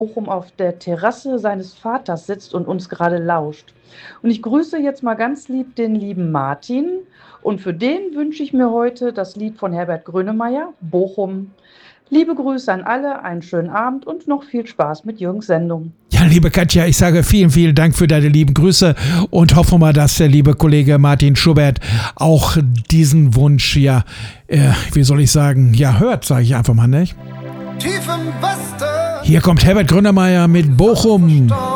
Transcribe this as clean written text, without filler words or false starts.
Bochum auf der Terrasse seines Vaters sitzt und uns gerade lauscht. Und ich grüße jetzt mal ganz lieb den lieben Martin. Und für den wünsche ich mir heute das Lied von Herbert Grönemeyer, Bochum. Liebe Grüße an alle, einen schönen Abend und noch viel Spaß mit Jürgens Sendung. Ja, liebe Katja, ich sage vielen, vielen Dank für deine lieben Grüße und hoffe mal, dass der liebe Kollege Martin Schubert auch diesen Wunsch, ja, wie soll ich sagen, ja, hört, sage ich einfach mal, nicht? Tief im Westen. Hier kommt Herbert Grönemeyer mit Bochum.